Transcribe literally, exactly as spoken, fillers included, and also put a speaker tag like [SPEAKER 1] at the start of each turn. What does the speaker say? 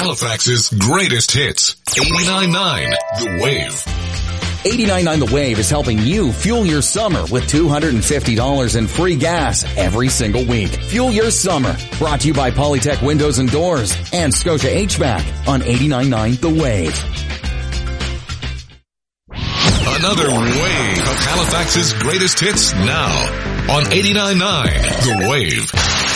[SPEAKER 1] Halifax's greatest hits. eighty-nine point nine The Wave.
[SPEAKER 2] eighty-nine point nine The Wave is helping you fuel your summer with two hundred fifty dollars in free gas every single week. Fuel your summer. Brought to you by Polytech Windows and Doors and Scotia H V A C on eighty-nine point nine The Wave.
[SPEAKER 1] Another wave of Halifax's greatest hits now on eighty-nine point nine The Wave.